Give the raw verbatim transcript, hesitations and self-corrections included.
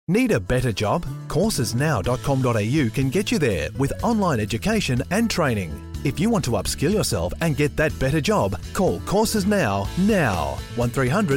Need a better job? courses now dot com dot a u can get you there with online education and training. If you want to upskill yourself and get that better job, call Courses Now now. one three hundred